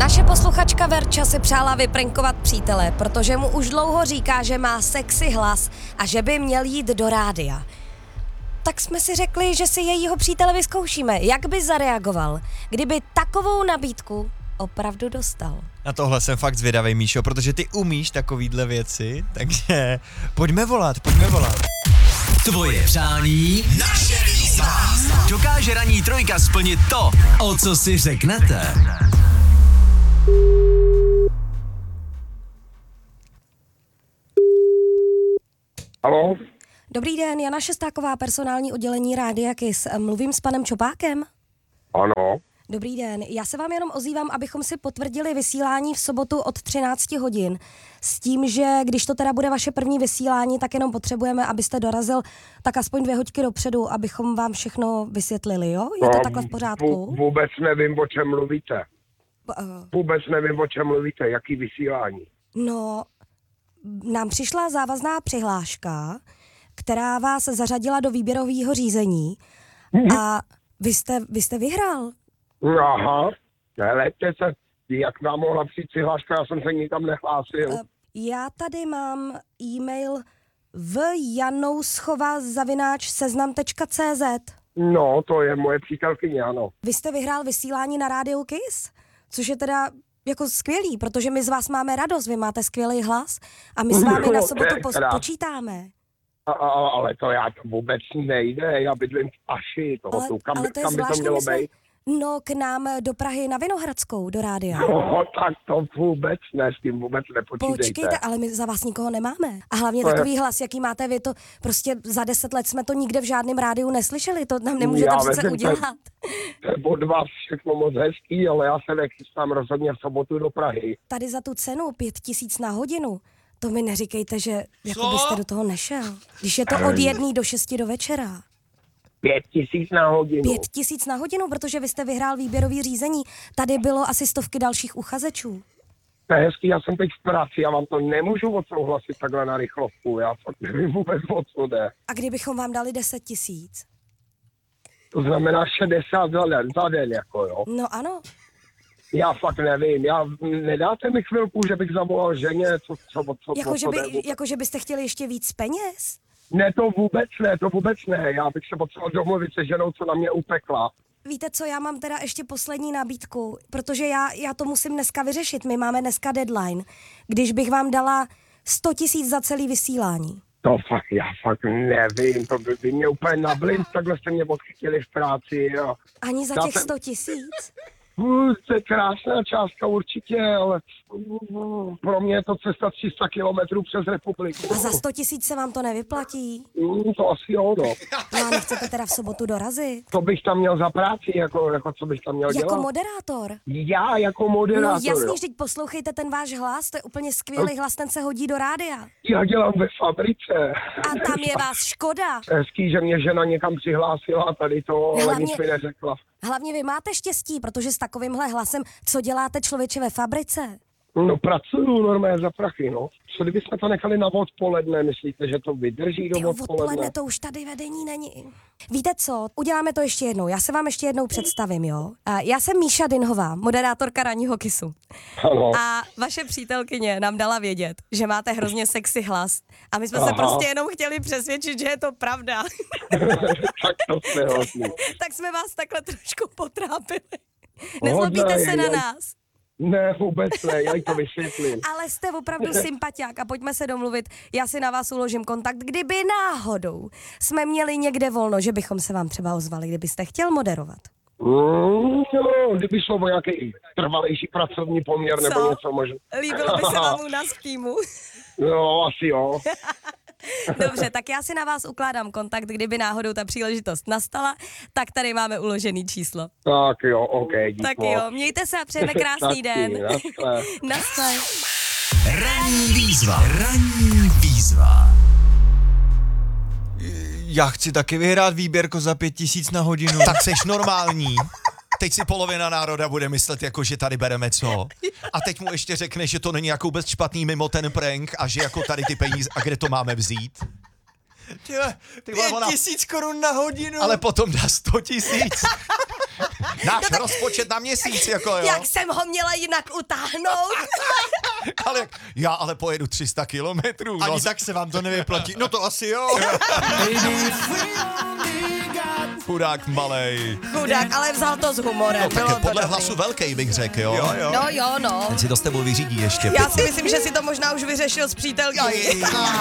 Naše posluchačka Verča si přála vyprankovat přítele, protože mu už dlouho říká, že má sexy hlas a že by měl jít do rádia. Tak jsme si řekli, že si jejího přítele vyzkoušíme, jak by zareagoval, kdyby takovou nabídku opravdu dostal. Na tohle jsem fakt zvědavej, Míšo, protože ty umíš takovýhle věci, takže pojďme volat. Tvoje přání, naše výzva. Dokáže ranní trojka splnit to, o co si řeknete. Haló? Dobrý den, Jana Šestáková, personální oddělení Rádia Kiss. Mluvím s panem Čopákem? Ano. Dobrý den, já se vám jenom ozývám, abychom si potvrdili vysílání v sobotu od 13 hodin. S tím, že když to teda bude vaše první vysílání, tak jenom potřebujeme, abyste dorazil tak aspoň 2 hodiny dopředu, abychom vám všechno vysvětlili, jo? Je to takhle v pořádku? Vůbec nevím, o čem mluvíte. Jaký vysílání? No, nám přišla závazná přihláška, která vás zařadila do výběrového řízení a vy jste vyhrál. Aha, helejte se, jak nám mohla přijít přihláška, já jsem se nikam nehlásil. Já tady mám e-mail vjanouschova@seznam.cz. No, to je moje přítelkyně, ano. Vy jste vyhrál vysílání na Rádiu Kiss, což je teda jako skvělý, protože my z vás máme radost, vy máte skvělý hlas a my s vámi na sobotu počítáme. Ale to vůbec nejde, já bydlím v Aši, kam by to mělo být? No, k nám do Prahy na Vinohradskou, do rádia. No, tak to vůbec ne, s tím vůbec nepočítejte. Počkejte, ale my za vás nikoho nemáme. A hlavně takový hlas, jaký máte vy, to prostě za 10 let jsme to nikde v žádném rádiu neslyšeli, to nám nemůžete přece udělat. To je od vás všechno moc hezký, ale já se nechystám rozhodně v sobotu do Prahy. Tady za tu cenu 5 000 na hodinu, to mi neříkejte, že jako byste do toho nešel. Když je to od 1 do 6 do večera. 5 000 na hodinu. 5 000 na hodinu, protože vy jste vyhrál výběrový řízení. Tady bylo asi 100 dalších uchazečů. To je hezký, já jsem teď v práci, já vám to nemůžu odsouhlasit takhle na rychlovku, já fakt nevím vůbec, o co jde. A kdybychom vám dali 10 000? To znamená 60 za den, jako jo. No ano. Já fakt nevím, nedáte mi chvilku, že bych zavolal ženě, co Jakože byste chtěli ještě víc peněz? Ne, to vůbec ne, já bych se potřeboval domluvit se ženou, co na mě upekla. Víte co, já mám teda ještě poslední nabídku, protože já to musím dneska vyřešit, my máme dneska deadline. Když bych vám dala 100 000 za celý vysílání. Já fakt nevím, to by mě úplně nablint, takhle jste mě odchytili v práci. Jo. Ani za těch 100 000? To je krásná částka určitě, ale pro mě je to cesta 300 kilometrů přes republiku. A za 100 000 se vám to nevyplatí? To asi jo, no. No a nechcete teda v sobotu dorazit? To bych tam měl za práci, jako co bych tam měl dělat? Jako moderátor? Já jako moderátor, no jasně, vždyť poslouchejte ten váš hlas, to je úplně skvělý hlas, ten se hodí do rádia. Já dělám ve fabrice. A tam je vás škoda. Hezký, že mě žena někam přihlásila a tady to, ale nic mi neřekla. Hlavně vy máte štěstí, protože s takovýmhle hlasem, co děláte člověče ve fabrice? No pracuju normálně za prachy, no. Co kdybychom to nechali na odpoledne, myslíte, že to vydrží do odpoledne? To už tady vedení není. Víte co, uděláme to ještě jednou, já se vám ještě jednou představím, jo? Já jsem Míša Dinhová, moderátorka Ranního Kissu. Ano. A vaše přítelkyně nám dala vědět, že máte hrozně sexy hlas. A my jsme se prostě jenom chtěli přesvědčit, že je to pravda. Tak to jsme hodný. Tak jsme vás takhle trošku potrápili. Nezlobíte se na nás. Ne, vůbec ne, já jí to vysvětlím. Ale jste opravdu sympatiák a pojďme se domluvit, já si na vás uložím kontakt, kdyby náhodou jsme měli někde volno, že bychom se vám třeba ozvali, kdybyste chtěl moderovat. No, kdyby šlo o nějaký trvalejší pracovní poměr nebo něco možná. Líbilo by se vám u nás v týmu? No, asi jo. Dobře, tak já si na vás ukládám kontakt, kdyby náhodou ta příležitost nastala, tak tady máme uložený číslo. Tak jo, ok, díky. Tak jo, mějte se a přejeme krásný den. Naschle. Ranní výzva. Já chci taky vyhrát výběrko za 5 000 na hodinu. Tak seš normální. Teď si polovina národa bude myslet, jako že tady bereme co. A teď mu ještě řekne, že to není jako vůbec špatný mimo ten prank a že jako tady ty peníze, a kde to máme vzít? Ty 5 000 korun na hodinu. Ale potom dá 100 000. Náš rozpočet na měsíc, jako jo. Jak jsem ho měla jinak utáhnout? Ale já ale pojedu 300 kilometrů. Ani tak se vám to nevyplatí. No to asi jo. Chudák malej. Chudák, ale vzal to s humorem. No tak bylo je to podle dobrý. hlasu velkej, bych řekl, jo. No jo, no. Ten si to s tebou vyřídí ještě. Já si myslím, že si to možná už vyřešil s přítelkyní.